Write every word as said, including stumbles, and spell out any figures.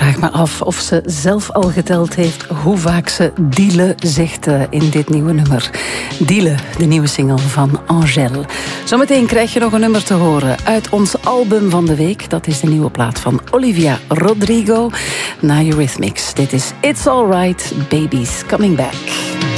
vraag me af of ze zelf al geteld heeft hoe vaak ze Diele zegt uh, in dit nieuwe nummer. Diele, de nieuwe single van Angèle. Zometeen krijg je nog een nummer te horen uit ons album van de week. Dat is de nieuwe plaat van Olivia Rodrigo na Eurythmics. Dit is It's Alright, Baby's Coming Back.